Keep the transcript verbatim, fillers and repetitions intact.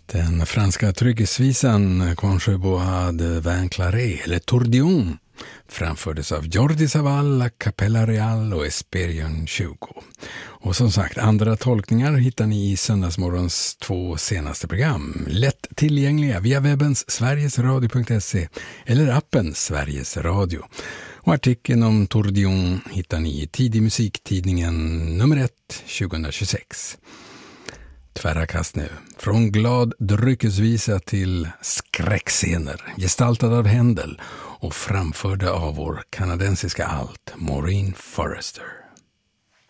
Den franska trygghetsvisan Conche Bois de Vin Claré, eller Tourbillon, framfördes av Jordi Savall, La Capella Real och Esperion tjugo. Och som sagt, andra tolkningar hittar ni i Söndagsmorgons två senaste program. Lätt tillgängliga via webbens sverigesradio punkt se eller appen Sveriges Radio. Och artikeln om Tourbillon hittar ni i Tidig musiktidningen nummer ett tjugohundratjugosex. Tvära kast nu. Från glad dryckesvisa till skräckscener, gestaltad av Händel och framförda av vår kanadensiska alt Maureen Forrester.